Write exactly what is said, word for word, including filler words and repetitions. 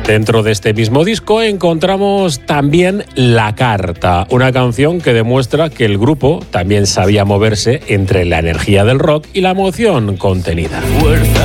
Dentro de este mismo disco encontramos también La Carta, una canción que demuestra que el grupo también sabía moverse entre la energía del rock y la emoción contenida. Fuerza